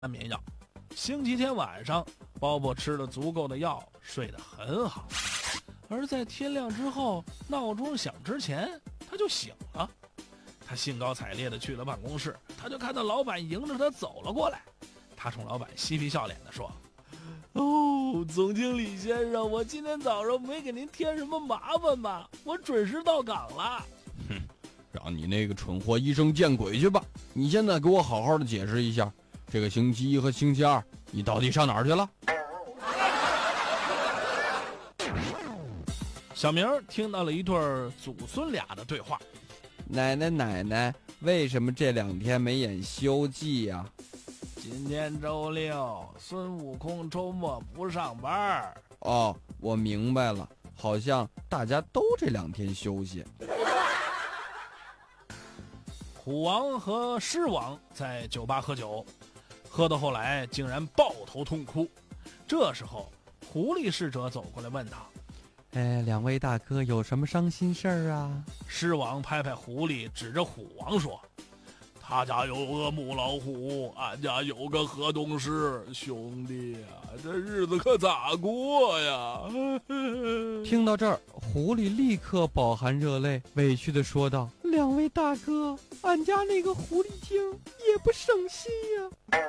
安眠药。星期天晚上，包包吃了足够的药，睡得很好。而在天亮之后，闹钟响之前，他就醒了。他兴高采烈地去了办公室，他就看到老板迎着他走了过来。他冲老板嬉皮笑脸地说：“哦，总经理先生，我今天早上没给您添什么麻烦吧？我准时到岗了。” 哼，让你那个蠢货一声见鬼去吧！你现在给我好好的解释一下，这个星期一和星期二你到底上哪儿去了？ 小明听到了一对祖孙俩的对话：“ 奶奶，为什么这2天没演《西游记》呀？ 今天周六，孙悟空周末不上班。” 哦，我明白了，好像大家都这2天休息。 虎王和狮王在酒吧喝酒，喝到后来竟然抱头痛哭。这时候，狐狸侍者走过来问他：“ 2位大哥有什么伤心事儿啊？” 狮王拍拍狐狸，指着虎王说：“他家有个母老虎，俺家有个河东狮，兄弟啊，这日子可咋过呀？” 听到这儿，狐狸立刻饱含热泪，委屈地说道：“2位大哥，俺家那个狐狸精也不省心呀。”